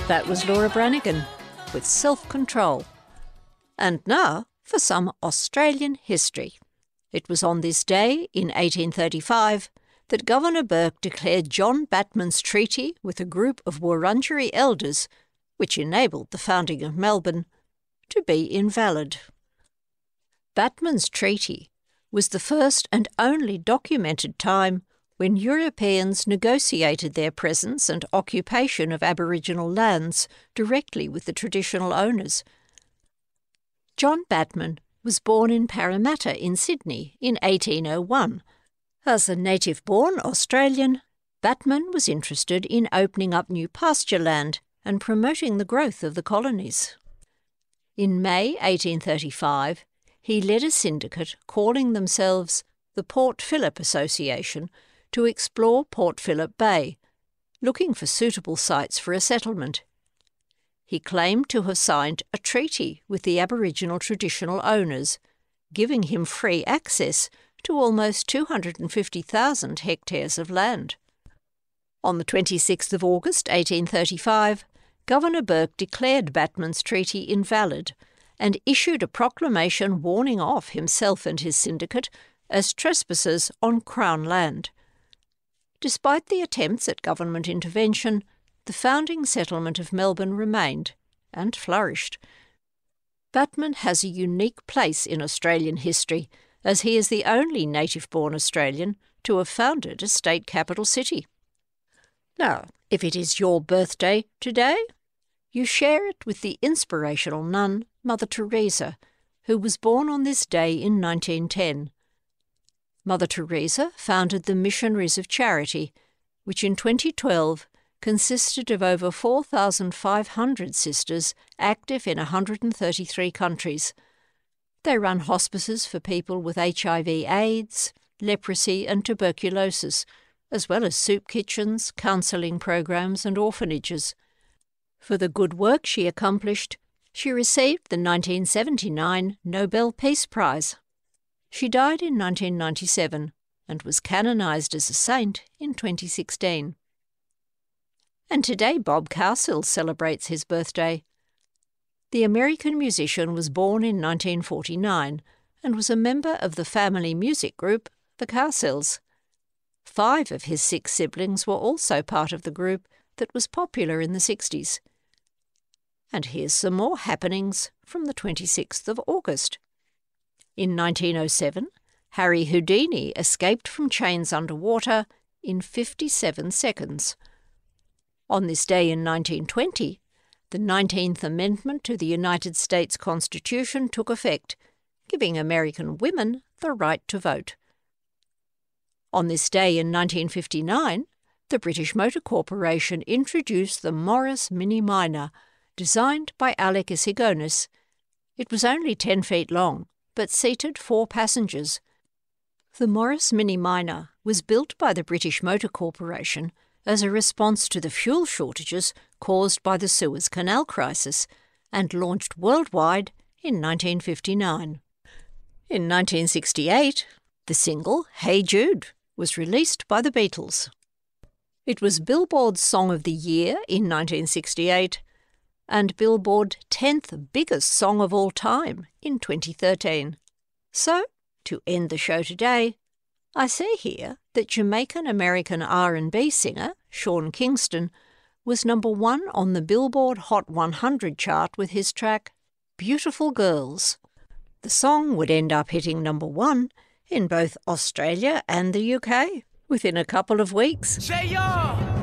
That was Laura Branigan with Self-Control. And now for some Australian history. It was on this day in 1835 that Governor Burke declared John Batman's treaty with a group of Wurundjeri elders, which enabled the founding of Melbourne, to be invalid. Batman's treaty was the first and only documented time when Europeans negotiated their presence and occupation of Aboriginal lands directly with the traditional owners. John Batman was born in Parramatta in Sydney in 1801. As a native-born Australian, Batman was interested in opening up new pasture land and promoting the growth of the colonies. In May 1835, he led a syndicate calling themselves the Port Phillip Association to explore Port Phillip Bay, looking for suitable sites for a settlement. He claimed to have signed a treaty with the Aboriginal traditional owners, giving him free access to almost 250,000 hectares of land. On the 26th of August 1835, Governor Burke declared Batman's treaty invalid and issued a proclamation warning off himself and his syndicate as trespassers on Crown land. Despite the attempts at government intervention, the founding settlement of Melbourne remained and flourished. Batman has a unique place in Australian history, as he is the only native-born Australian to have founded a state capital city. Now, if it is your birthday today, you share it with the inspirational nun Mother Teresa, who was born on this day in 1910. Mother Teresa founded the Missionaries of Charity, which in 2012 consisted of over 4,500 sisters active in 133 countries. They run hospices for people with HIV/AIDS, leprosy and tuberculosis, as well as soup kitchens, counselling programs and orphanages. For the good work she accomplished, she received the 1979 Nobel Peace Prize. She died in 1997 and was canonised as a saint in 2016. And today Bob Cowsill celebrates his birthday. The American musician was born in 1949 and was a member of the family music group, the Cowsills. 5 of his 6 siblings were also part of the group that was popular in the 60s. And here's some more happenings from the 26th of August. In 1907, Harry Houdini escaped from chains underwater in 57 seconds. On this day in 1920, the 19th Amendment to the United States Constitution took effect, giving American women the right to vote. On this day in 1959, the British Motor Corporation introduced the Morris Mini Minor, designed by Alec Isigonis. It was only 10 feet long, but seated 4 passengers. The Morris Mini Minor was built by the British Motor Corporation as a response to the fuel shortages caused by the Suez Canal crisis and launched worldwide in 1959. In 1968, the single Hey Jude was released by the Beatles. It was Billboard's Song of the Year in 1968 and Billboard's 10th biggest song of all time in 2013. So, to end the show today, I see here that Jamaican-American R&B singer Sean Kingston was number 1 on the Billboard Hot 100 chart with his track Beautiful Girls. The song would end up hitting number 1 in both Australia and the UK within a couple of weeks.